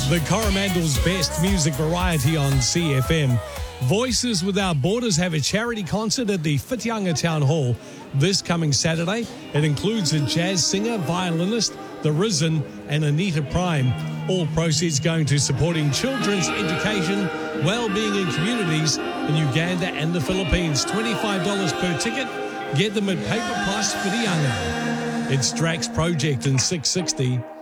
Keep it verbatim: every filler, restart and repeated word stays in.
The Coromandel's best music variety on C F M. Voices Without Borders have a charity concert at the Whitianga Town Hall this coming Saturday. It includes a jazz singer, violinist, The Risen, and Anita Prime. All proceeds going to supporting children's education, well-being in communities in Uganda and the Philippines. twenty-five dollars per ticket. Get them at Paper Plus Whitianga. It's Drax Project in six sixty.